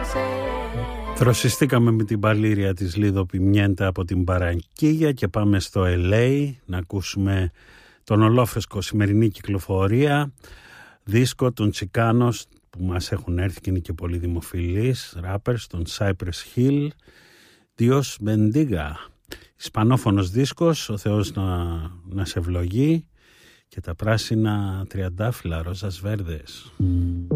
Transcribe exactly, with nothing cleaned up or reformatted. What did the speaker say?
Θροσιστήκαμε με την παλήρια της Λίδο Πιμιέντα από την Παραγκίγια και πάμε στο ελ έι να ακούσουμε τον ολόφρεσκο σημερινή κυκλοφορία δίσκο των Τσικάνος που μας έχουν έρθει και είναι και πολύ δημοφιλείς rappers, τον Cypress Hill, Dios Bendiga, ισπανόφωνος δίσκος, ο Θεός να, να σε ευλογεί, και τα πράσινα τριαντάφυλλα, ρόζας βέρδες.